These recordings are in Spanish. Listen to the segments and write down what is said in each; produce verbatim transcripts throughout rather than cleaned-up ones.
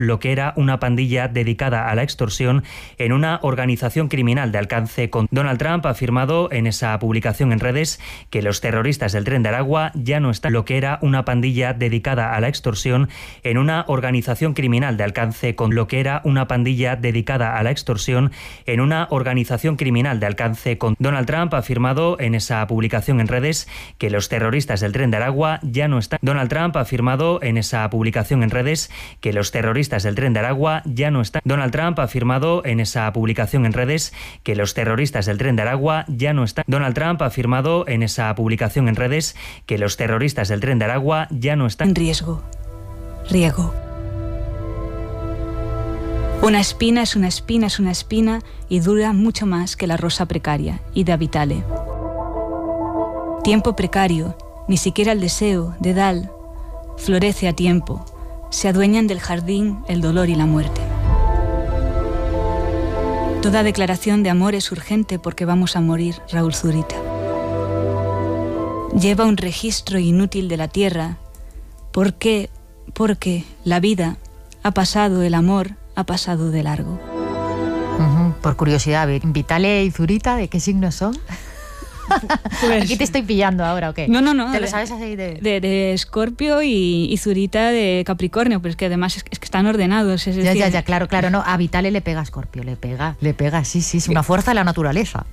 lo que era una pandilla dedicada a la extorsión en una organización criminal de alcance con Donald Trump ha afirmado en esa publicación en redes que los terroristas del Tren de Aragua ya no están lo que era una pandilla dedicada a la extorsión en una organización criminal de alcance con lo que era una pandilla dedicada a la extorsión en una organización criminal de alcance con Donald Trump ha afirmado en esa publicación en redes que los terroristas del Tren de Aragua ya no están Donald Trump ha afirmado en esa publicación en redes que los terroristas del Tren de Aragua ya no están Donald Trump ha afirmado en esa publicación en redes que los terroristas del Tren de Aragua ya no están Donald Trump ha afirmado en esa publicación en redes que los terroristas del Tren de Aragua ya no están en riesgo. Riego. Una espina es una espina es una espina y dura mucho más que la rosa precaria. Ida Vitale. Tiempo precario, ni siquiera el deseo de Dal florece a tiempo. Se adueñan del jardín el dolor y la muerte. Toda declaración de amor es urgente porque vamos a morir, Raúl Zurita. Lleva un registro inútil de la tierra. ¿Por qué? Porque la vida ha pasado, el amor ha pasado de largo. Uh-huh. Por curiosidad, Vitale y Zurita, ¿de qué signos son? Pues, ¿aquí te estoy pillando ahora o qué? No, no, no. ¿Te lo de, sabes así de...? De, de Escorpio y, y Zurita de Capricornio, pero es que además es, es que están ordenados. Es ya, decir... ya, ya, claro, claro. No, a Vitale le pega Escorpio, le pega, le pega, sí, sí, es una fuerza de la naturaleza.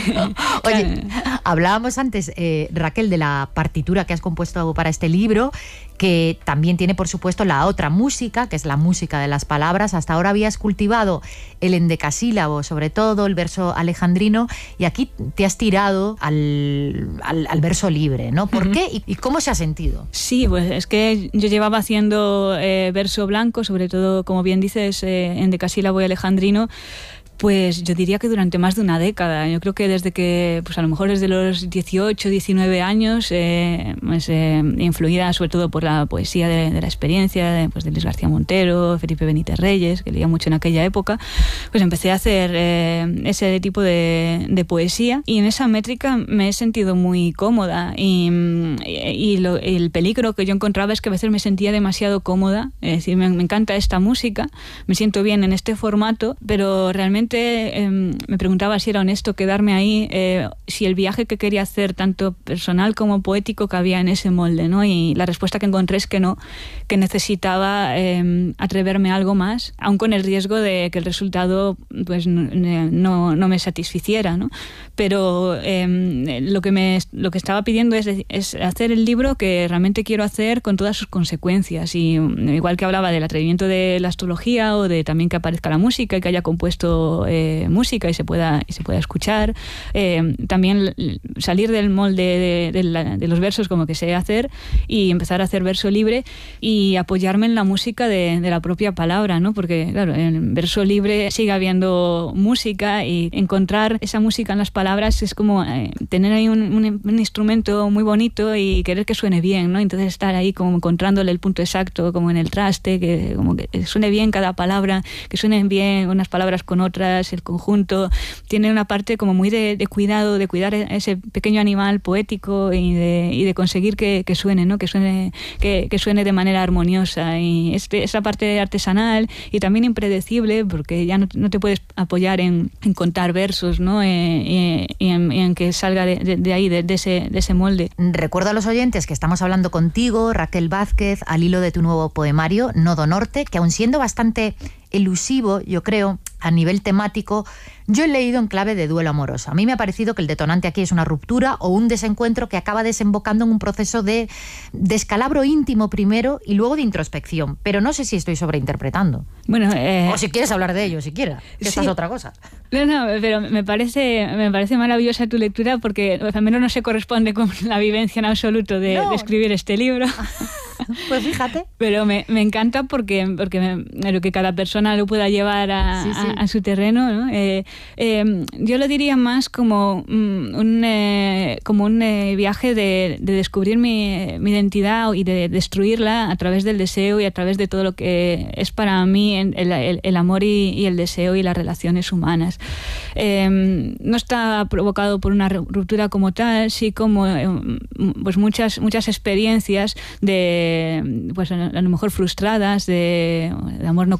Oye, claro. Hablábamos antes, eh, Raquel, de la partitura que has compuesto para este libro, que también tiene, por supuesto, la otra música, que es la música de las palabras. Hasta ahora habías cultivado el endecasílabo, sobre todo el verso alejandrino, y aquí te has tirado al, al, al verso libre, ¿no? ¿Por uh-huh. qué y, y cómo se ha sentido? Sí, pues es que yo llevaba haciendo eh, verso blanco, sobre todo, como bien dices, eh, endecasílabo y alejandrino, pues yo diría que durante más de una década. Yo creo que desde que, pues a lo mejor desde los dieciocho, diecinueve años, eh, pues, eh, influida sobre todo por la poesía de, de la experiencia, de, pues de Luis García Montero, Felipe Benítez Reyes, que leía mucho en aquella época, pues empecé a hacer eh, ese tipo de, de poesía, y en esa métrica me he sentido muy cómoda, y, y lo, el peligro que yo encontraba es que a veces me sentía demasiado cómoda, es decir, me, me encanta esta música, me siento bien en este formato, pero realmente Eh, me preguntaba si era honesto quedarme ahí, eh, si el viaje que quería hacer, tanto personal como poético, cabía en ese molde, ¿no? Y la respuesta que encontré es que no, que necesitaba eh, atreverme a algo más, aun con el riesgo de que el resultado pues no, no, no me satisficiera, ¿no? Pero eh, lo que me lo que estaba pidiendo es, es hacer el libro que realmente quiero hacer con todas sus consecuencias, y igual que hablaba del atrevimiento de la astrología, o de también que aparezca la música y que haya compuesto Eh, música y se pueda y se pueda escuchar, eh, también salir del molde de, de, la, de los versos como que sé hacer, y empezar a hacer verso libre y apoyarme en la música de, de la propia palabra, ¿no? Porque claro, en verso libre sigue habiendo música, y encontrar esa música en las palabras es como eh, tener ahí un, un, un instrumento muy bonito y querer que suene bien, ¿no? Entonces estar ahí como encontrándole el punto exacto, como en el traste, que como que suene bien cada palabra, que suenen bien unas palabras con otras, el conjunto. Tiene una parte como muy de, de cuidado, de cuidar ese pequeño animal poético, y de, y de conseguir que, que suene, ¿no? Que suene, que, que suene de manera armoniosa, y este, esa parte artesanal y también impredecible, porque ya no, no te puedes apoyar en, en contar versos, ¿no? Eh, y, y, en, y en que salga de, de, de ahí, de, de, ese, de ese molde. Recuerdo a los oyentes que estamos hablando contigo, Raquel Vázquez, al hilo de tu nuevo poemario, Nodo Norte, que aun siendo bastante elusivo, yo creo, a nivel temático, yo he leído en clave de duelo amoroso. A mí me ha parecido que el detonante aquí es una ruptura o un desencuentro que acaba desembocando en un proceso de descalabro íntimo primero y luego de introspección. Pero no sé si estoy sobreinterpretando. Bueno, eh... o si quieres hablar de ello, siquiera. Que sí. Esta es otra cosa. No, no, pero me parece, me parece maravillosa tu lectura, porque al menos no se corresponde con la vivencia en absoluto de, no. de escribir este libro. Pues fíjate. Pero me, me encanta porque, porque me, lo que cada persona lo pueda llevar a, sí, sí. a, a su terreno, ¿no? Eh, eh, yo lo diría más como un, eh, como un eh, viaje de, de descubrir mi, mi identidad y de destruirla a través del deseo y a través de todo lo que es para mí el, el, el amor y, y el deseo y las relaciones humanas. Eh, no está provocado por una ruptura como tal, sí como eh, pues muchas, muchas experiencias de pues a lo mejor frustradas, de, de amor no